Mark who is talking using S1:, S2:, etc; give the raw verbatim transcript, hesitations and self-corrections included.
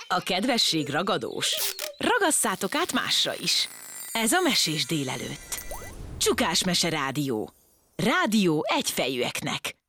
S1: A kedvesség ragadós. Ragasszátok át másra is. Ez a Mesés délelőtt. Csukás Mese Rádió. Rádió egyfejűeknek.